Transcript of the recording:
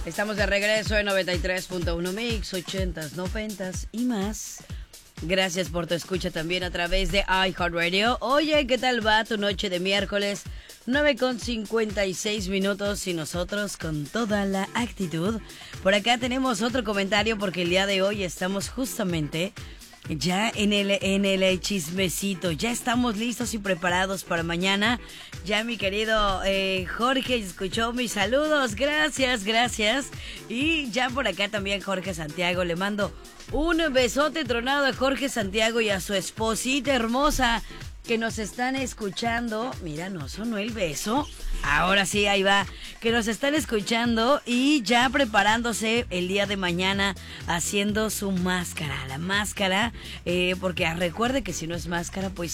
Estamos de regreso en 93.1 Mix, 80s, 90s y más. Gracias por tu escucha también a través de iHeartRadio. Oye, ¿qué tal va tu noche de miércoles? 9:56 y nosotros con toda la actitud. Por acá tenemos otro comentario porque el día de hoy estamos justamente ya en el chismecito. Ya estamos listos y preparados para mañana. Ya mi querido Jorge escuchó mis saludos. Gracias. Y ya por acá también Jorge Santiago. Le mando un besote tronado a Jorge Santiago y a su esposita hermosa que nos están escuchando. Mira, no sonó el beso. Ahora sí, ahí va. Que nos están escuchando y ya preparándose el día de mañana haciendo su máscara. La máscara, porque recuerde que si no es máscara, pues